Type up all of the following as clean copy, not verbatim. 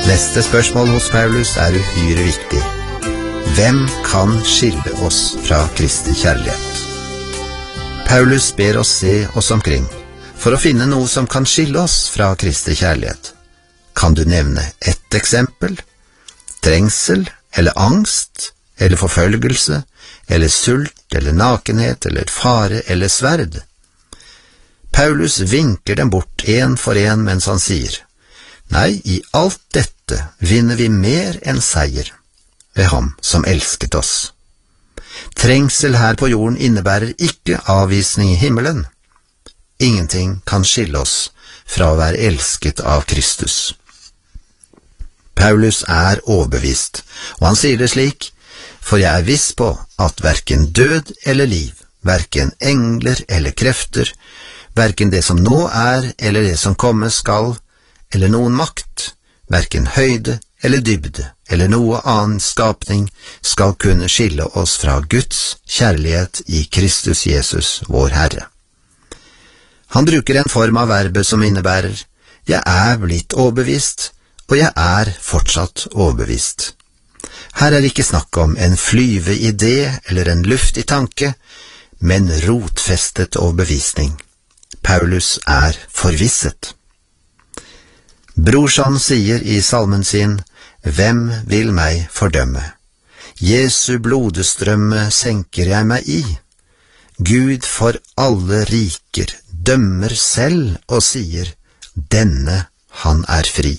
Neste spørsmål hos Paulus uhyre viktig. Hvem kan skille oss fra Kristi kjærlighet? Paulus ber oss se oss omkring, for å finne noe som kan skille oss fra Kristi kjærlighet. Kan du nevne ett eksempel? Trengsel, eller angst, eller forfølgelse, eller sult, eller nakenhet, eller fare, eller sverd? Paulus vinker dem bort en for en mens han sier, nei, i alt dette vinner vi mer enn seier ved ham som elsket oss. Trengsel her på jorden innebærer ikke avvisning i himmelen. Ingenting kan skille oss fra å være elsket av Kristus. Paulus overbevist, og han sier det slik, for jeg viss på at hverken død eller liv, hverken engler eller krefter, hverken det som nå eller det som komme skal, eller noen makt, hverken høyde eller dybde, eller noe annen skapning, skal kunne skille oss fra Guds kjærlighet i Kristus Jesus, vår Herre. Han bruker en form av verbet som innebærer, jeg blitt overbevist, og jeg fortsatt overbevist. Her ikke snakk om en flyve idé eller en luftig tanke, men rotfestet overbevisning. Paulus forvisset. Brorson sier i salmen sin, «Hvem vil meg fordømme? Jesu blodestrømme senker jeg meg i. Gud for alle riker dømmer selv og sier, denne han fri.»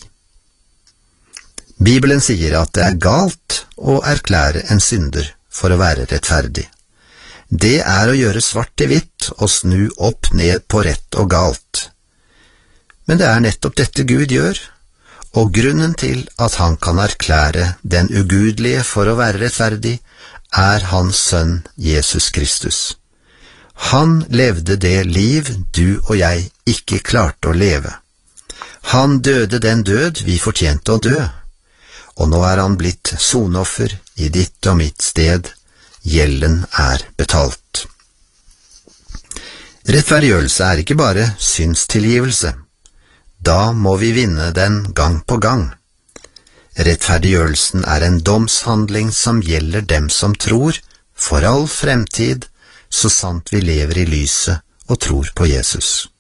Bibelen sier at det galt å erklære en synder for å være rettferdig. Det å gjøre svart til hvitt og snu opp ned på rett og galt. Men det nettopp dette Gud gjør, og grunnen til at han kan erklære den ugudelige for å være rettferdig, hans sønn Jesus Kristus. Han levde det liv du og jeg ikke klarte å leve. Han døde den død vi fortjente å dø, og nå han blitt sonoffer i ditt og mitt sted. Gjelden betalt. Rettferdiggjørelse ikke bare synstilgivelse. Da må vi vinne den gang på gang. Rettferdiggjørelsen en domshandling som gjelder dem som tror, for all fremtid, så sant vi lever i lyset og tror på Jesus.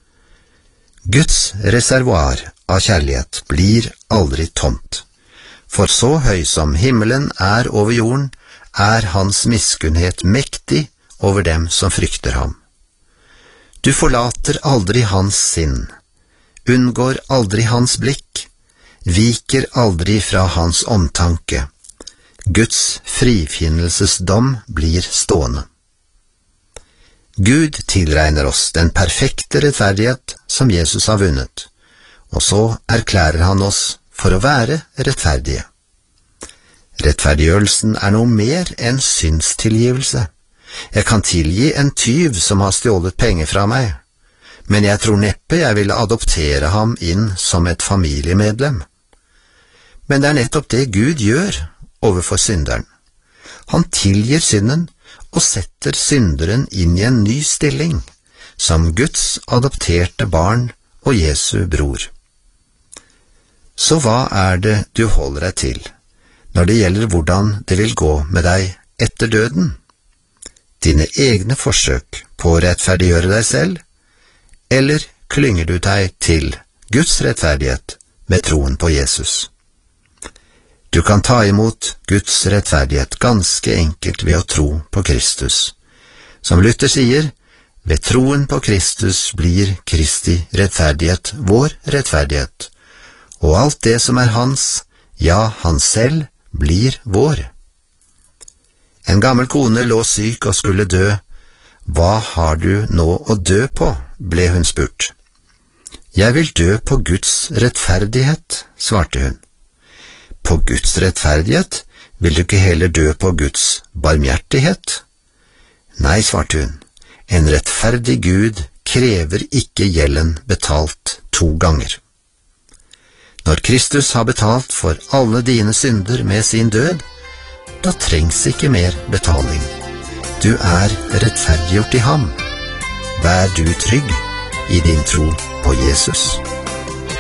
Guds reservoar av kjærlighet blir aldri tomt, for så høy som himmelen over jorden, hans miskunnhet mektig over dem som frykter ham. Du forlater aldri hans sinn, unngår aldri hans blikk, viker aldri fra hans omtanke. Guds frifinnelsesdom blir stående. Gud tilregner oss den perfekte rettferdighet som Jesus har vunnet, og så erklærer han oss for å være rettferdige. Rettferdiggjørelsen noe mer enn synstilgivelse. Jeg kan tilgi en tyv som har stjålet penger fra meg, men jeg tror neppe jeg ville adoptere ham inn som et familiemedlem. Men det nettopp det Gud gjør overfor synderen. Han tilgir synden og setter synderen inn i en ny stilling, som Guds adopterte barn og Jesu bror. Så hva det du holder deg til, når det gjelder hvordan det vil gå med deg etter døden? Dine egne forsøk på å rettferdiggjøre deg selv, eller klynger du deg til Guds rettferdighet med troen på Jesus? Du kan ta imot Guds rettferdighet ganske enkelt ved å tro på Kristus. Som Luther sier, ved troen på Kristus blir Kristi rettferdighet vår rettferdighet, og alt det som hans, ja, han selv, blir vår. En gammel kone lå syk og skulle dø. Hva har du nå å dø på, ble hun spurt. Jeg vil dø på Guds rettferdighet, svarte hun. På Guds rettferdighet? Vil du ikke heller dø på Guds barmhjertighet? Nei, svarte hun. En rettferdig Gud krever ikke gjelden betalt 2 ganger. Når Kristus har betalt for alle dine synder med sin død, da trengs ikke mer betaling. Du rettferdiggjort i ham. Vær du trygg i din tro på Jesus.